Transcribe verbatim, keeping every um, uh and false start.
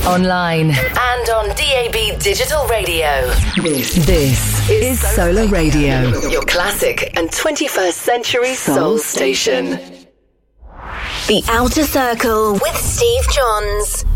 online, and on D A B Digital Radio. This, this is Solar Radio, your classic and twenty-first century soul station. The Outer Circle with Steve Johns.